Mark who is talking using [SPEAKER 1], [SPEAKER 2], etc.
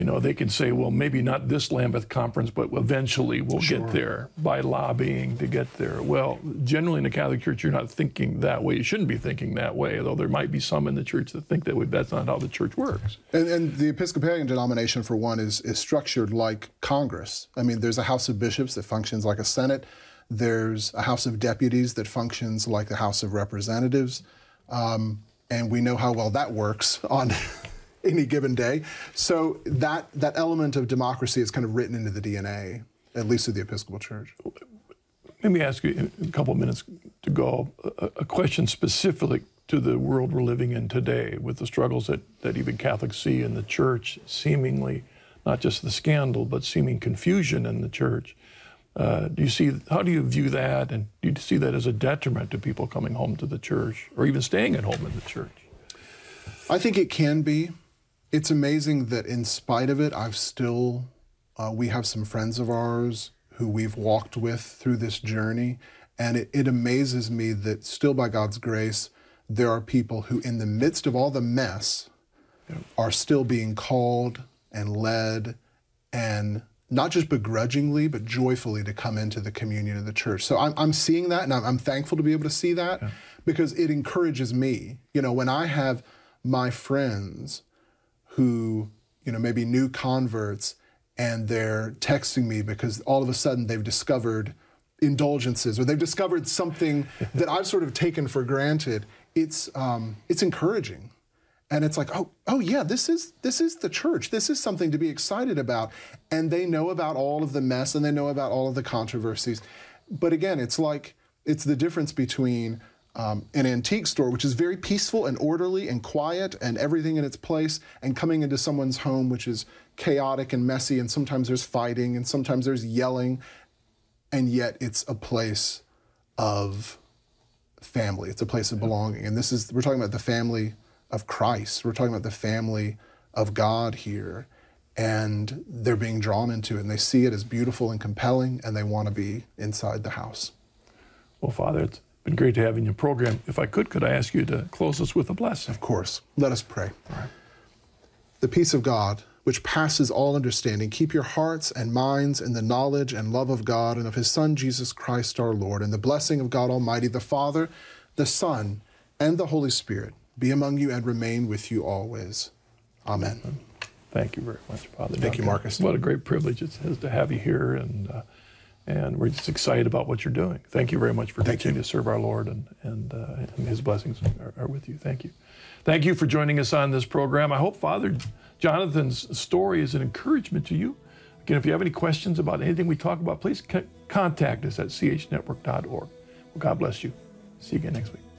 [SPEAKER 1] You know, they can say, well, maybe not this Lambeth conference, but eventually we'll get there by lobbying to get there. Well, generally in the Catholic Church, you're not thinking that way. You shouldn't be thinking that way, though there might be some in the church that think that way. That's not how the church works.
[SPEAKER 2] And the Episcopalian denomination, for one, is structured like Congress. I mean, there's a House of Bishops that functions like a Senate. There's a House of Deputies that functions like the House of Representatives. And we know how well that works on any given day. So that element of democracy is kind of written into the DNA, at least of the Episcopal Church.
[SPEAKER 1] Let me ask you in a couple of minutes to go a question specific to the world we're living in today with the struggles that even Catholics see in the church, seemingly not just the scandal, but seeming confusion in the church. How do you view that? And do you see that as a detriment to people coming home to the church or even staying at home in the church?
[SPEAKER 2] I think it can be. It's amazing that in spite of it, we have some friends of ours who we've walked with through this journey. And it amazes me that still by God's grace, there are people who in the midst of all the mess are still being called and led and not just begrudgingly, but joyfully to come into the communion of the church. So I'm seeing that, and I'm thankful to be able to see that because it encourages me. You know, when I have my friends who, you know, maybe new converts, and they're texting me because all of a sudden they've discovered indulgences or they've discovered something that I've sort of taken for granted. It's encouraging, and it's like, oh yeah, this is the church. This is something to be excited about, and they know about all of the mess and they know about all of the controversies. But again, it's the difference between an antique store, which is very peaceful and orderly and quiet and everything in its place, and coming into someone's home, which is chaotic and messy, and sometimes there's fighting and sometimes there's yelling, and yet it's a place of family. It's a place of belonging. And we're talking about the family of Christ. We're talking about the family of God here, and they're being drawn into it, and they see it as beautiful and compelling, and they want to be inside the house.
[SPEAKER 1] Well, Father, it's been great to have you in your program. If I could I ask you to close us with a blessing?
[SPEAKER 2] Of course. Let us pray.
[SPEAKER 1] All right.
[SPEAKER 2] The peace of God, which passes all understanding, keep your hearts and minds in the knowledge and love of God and of his Son, Jesus Christ our Lord, and the blessing of God Almighty, the Father, the Son, and the Holy Spirit be among you and remain with you always. Amen.
[SPEAKER 1] Thank you very much, Father.
[SPEAKER 2] Thank you, Marcus.
[SPEAKER 1] What a great privilege it is to have you here, and we're just excited about what you're doing. Thank you very much for continuing to serve our Lord, and his blessings are with you. Thank you. Thank you for joining us on this program. I hope Father Jonathan's story is an encouragement to you. Again, if you have any questions about anything we talk about, please contact us at chnetwork.org. Well, God bless you. See you again next week.